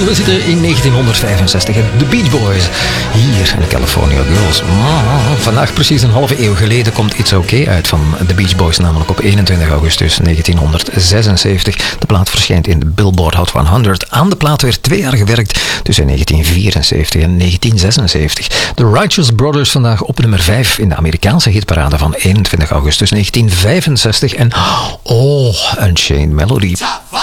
we zitten in 1965. De Beach Boys, hier in de California Girls. Vandaag precies een halve eeuw geleden komt It's Okay uit van de Beach Boys, namelijk op 21 augustus 1976. De plaat verschijnt in de Billboard Hot 100. Aan de plaat werd 2 jaar gewerkt tussen 1974 en 1976. The Righteous Brothers vandaag op nummer 5 in de Amerikaanse hitparade van 21 augustus 1965. En Unchained Melody.